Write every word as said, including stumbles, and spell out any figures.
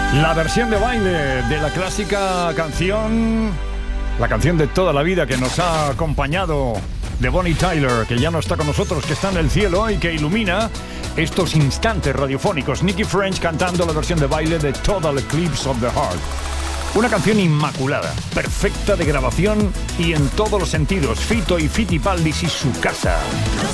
La versión de baile de la clásica canción, la canción de toda la vida que nos ha acompañado, de Bonnie Tyler, que ya no está con nosotros, que está en el cielo y que ilumina estos instantes radiofónicos. Nicky French cantando la versión de baile de Total Eclipse of the Heart. Una canción inmaculada, perfecta de grabación y en todos los sentidos. Fito y Fitipaldis y su casa. Los